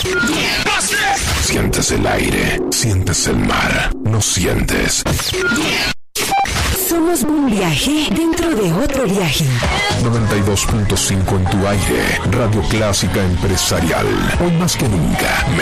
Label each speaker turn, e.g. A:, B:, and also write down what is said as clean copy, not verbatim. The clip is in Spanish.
A: Sientes el aire, sientes el mar, no sientes.
B: Somos un viaje dentro de otro viaje.
A: 92.5 en tu aire, Radio Clásica Empresarial. Hoy más que nunca,